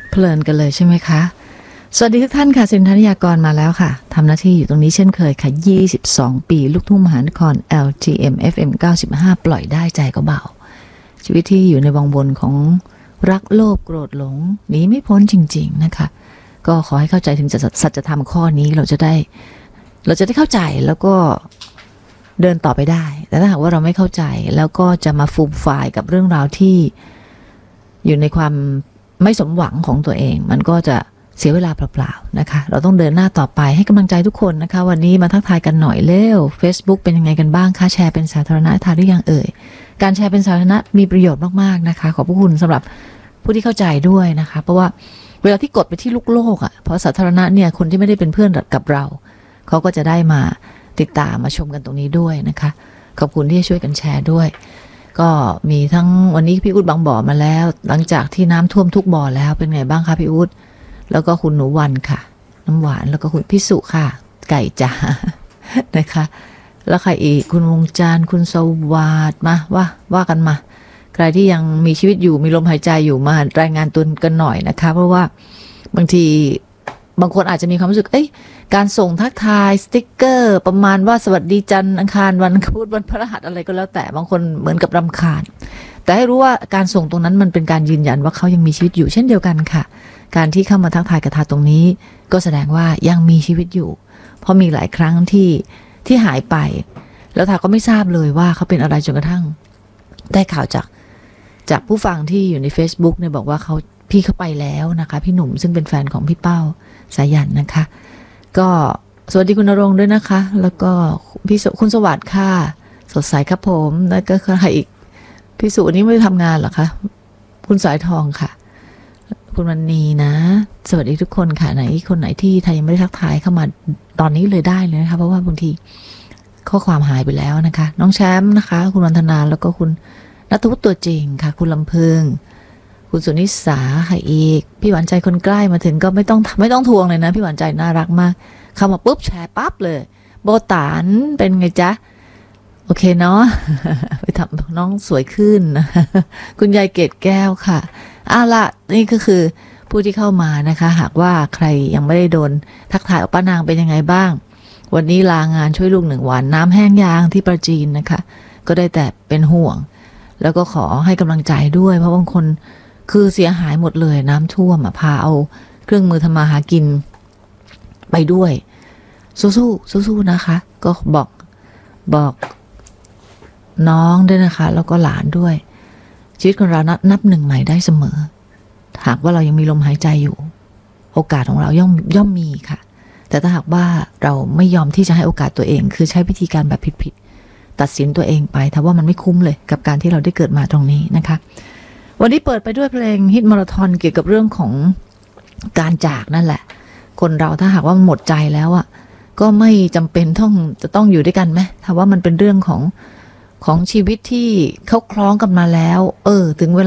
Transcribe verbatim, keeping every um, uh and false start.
เพลินกันเลยใช่ไหมคะสวัสดีทุกท่านค่ะสินธนิยากรมาแล้วค่ะทำหน้าที่อยู่ตรงนี้เช่นเคยค่ะยี่สิบสองปีลูกทุ่งมหานคร แอล ที เอ็ม เอฟ เอ็ม เก้าสิบห้าปล่อยได้ใจก็เบาชีวิตที่อยู่ในวังวนของรักโลภโกรธหลงหนีไม่พ้นจริงๆนะคะก็ขอให้เข้าใจถึงสัจธรรมข้อนี้เราจะได้เราจะได้เข้าใจแล้วก็เดินต่อไปได้แต่ถ้าหากว่าเราไม่เข้าใจแล้วก็จะมาฟูมฟายกับเรื่องราวที่อยู่ในความไม่สมหวังของตัวเองมันก็จะเสียเวลาเปล่าๆนะคะเราต้องเดินหน้าต่อไปให้กำลังใจทุกคนนะคะวันนี้มาทักทายกันหน่อยเร็ว Facebook เป็นยังไงกันบ้างคะแชร์เป็นสาธารณะทานหรือยังเอ่ยการแชร์เป็นสาธารณะมีประโยชน์มากๆนะคะขอบพระคุณสำหรับผู้ที่เข้าใจด้วยนะคะเพราะว่าเวลาที่กดไปที่ลูกโลกอ่ะเพราะสาธารณะเนี่ยคนที่ไม่ได้เป็นเพื่อนกับเราเขาก็จะได้มาติดตามมาชมกันตรงนี้ด้วยนะคะขอบคุณที่ช่วยกันแชร์ด้วยก็มีทั้งวันนี้พี่อุ๊ดบางบ่อมาแล้วหลังจากที่น้ำท่วมทุกบ่อแล้วเป็นไงบ้างคะพี่อุ๊ดแล้วก็คุณหนูวันค่ะน้ำหวานแล้วก็คุณพี่สุค่ะไก่จ๋านะคะแล้วใครอีกคุณวงจานคุณสวัสดิ์มาว่าว่ากันมาใครที่ยังมีชีวิตอยู่มีลมหายใจอยู่มารายงานตัวกันหน่อยนะคะเพราะว่าบางทีบางคนอาจจะมีความรู้สึกเอ้ยการส่งทักทายสติ๊กเกอร์ประมาณว่าสวัสดีจันทร์อังคารวันพุธวันพฤหัสอะไรก็แล้วแต่บางคนเหมือนกับรำคาญแต่ให้รู้ว่าการส่งตรงนั้นมันเป็นการยืนยันว่าเขายังมีชีวิตอยู่เช่นเดียวกันค่ะการที่เข้ามาทักทายกับทาตรงนี้ก็แสดงว่ายังมีชีวิตอยู่เพราะมีหลายครั้งที่ที่หายไปแล้วทาก็ไม่ทราบเลยว่าเขาเป็นอะไรจนกระทั่งได้ข่าวจากจากผู้ฟังที่อยู่ใน Facebook เนี่ยบอกว่าเขาพี่เขาไปแล้วนะคะพี่หนุ่มซึ่งเป็นแฟนของพี่เป้าสายันนะคะก็สวัสดีคุณณรงค์ด้วยนะคะแล้วก็พี่คุณสวัสดิ์ค่ะสดใสครับผมแล้วก็ใครอีกพี่สุนี้ไม่ได้ทำงานเหรอคะคุณสายทองค่ะคุณวันนีนะสวัสดีทุกคนค่ะไหนคนไหนที่ไทยยังไม่ได้ทักทายเข้ามาตอนนี้เลยได้เลยนะคะเพราะว่าบางทีข้อความหายไปแล้วนะคะน้องแชมป์นะคะคุณวันธนาแล้วก็คุณณัฐวุฒิตัวจริงค่ะคุณลำพึงคุณสุนิสาค่ะอีกพี่หวานใจคนใกล้มาถึงก็ไม่ต้องไม่ต้องทวงเลยนะพี่หวานใจน่ารักมากเข้ามาปุ๊บแชร์ปั๊บเลยโบตานเป็นไงจ๊ะโอเคเนาะ ไปทำน้องสวยขึ้น คุณยายเกตแก้วค่ะอ่ะละนี่ก็คือผู้ที่เข้ามานะคะหากว่าใครยังไม่ได้โดนทักทายป้านางเป็นยังไงบ้างวันนี้ลางานช่วยลูกหนึ่งวันน้ำแห้งยางที่ประจีนนะคะก็ได้แต่เป็นห่วงแล้วก็ขอให้กำลังใจด้วยเพราะบางคนคือเสียหายหมดเลยน้ำท่วมอ่ะพาเอาเครื่องมือทำมาหากินไปด้วยสู้ๆสู้ๆนะคะก็บอกบอกน้องด้วยนะคะแล้วก็หลานด้วยชีวิตของเรานับนับหนึ่งใหม่ได้เสมอหากว่าเรายังมีลมหายใจอยู่โอกาสของเราย่อมย่อมมีค่ะแต่ถ้าหากว่าเราไม่ยอมที่จะให้โอกาสตัวเองคือใช้วิธีการแบบผิดๆตัดสินตัวเองไปแต่ว่ามันไม่คุ้มเลยกับการที่เราได้เกิดมาตรงนี้นะคะวันนี้เปิดไปด้วยเพลงฮิตมาราธอนเกี่ยวกับเรื่องของการจากนั่นแหละคนเราถ้าหากว่ามันหมดใจแล้วอ่ะก็ไม่จำเป็นต้องจะต้องอยู่ด้วยกันไหมถ้าว่ามันเป็นเรื่องของของชีวิตที่เขาคล้องกันมาแล้วเออถึงเวลา